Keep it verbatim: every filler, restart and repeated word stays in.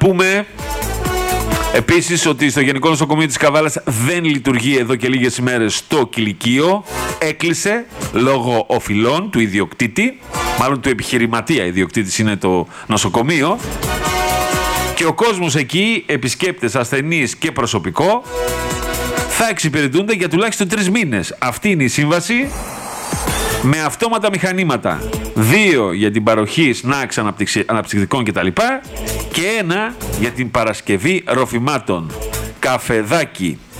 πούμε επίσης ότι στο Γενικό Νοσοκομείο της Καβάλας δεν λειτουργεί εδώ και λίγες ημέρες το κηλικείο. Έκλεισε λόγω οφειλών του ιδιοκτήτη, μάλλον του επιχειρηματία, ιδιοκτήτης είναι το νοσοκομείο. Και ο κόσμος εκεί, επισκέπτες, ασθενείς και προσωπικό, θα εξυπηρετούνται για τουλάχιστον τρεις μήνες. Αυτή είναι η σύμβαση, με αυτόματα μηχανήματα. Δύο για την παροχή σνακς αναψυκτικών κτλ. Και ένα για την παρασκευή ροφημάτων. Καφεδάκι